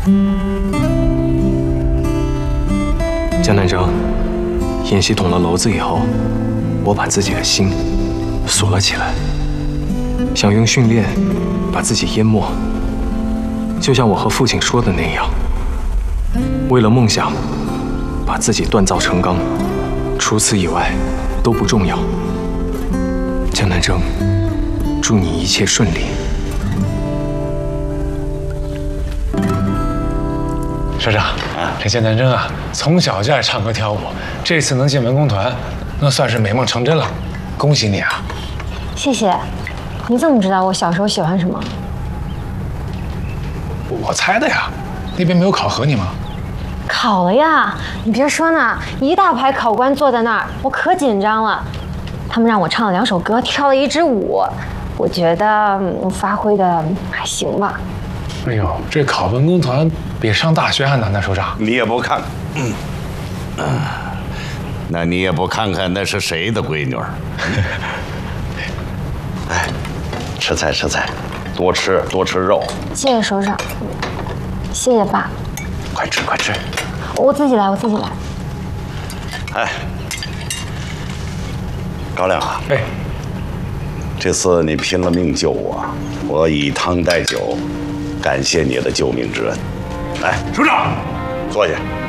江南征，演习捅了篓子以后，我把自己的心锁了起来，想用训练把自己淹没，就像我和父亲说的那样，为了梦想把自己锻造成钢，除此以外都不重要。江南征，祝你一切顺利。 社长，这江南征啊，从小就爱唱歌跳舞，这次能进文工团，那算是美梦成真了，恭喜你啊！ 谢谢。你怎么知道我小时候喜欢什么？ 我猜的呀，那边没有考核你吗？ 考了呀！你别说呢，一大排考官坐在那儿，我可紧张了。他们让我唱了2首歌，跳了1支舞，我觉得发挥的还行吧。 哎呦，这考文工团比上大学还难呢，首长。 你也不看，那你也不看看那是谁的闺女儿？哎，吃菜吃菜，多吃肉。 谢谢首长，谢谢爸。 快吃快吃。 我自己来。 哎，高亮啊， 哎， 这次你拼了命救我，我以汤代酒，感谢你的救命之恩。来，首长，坐下。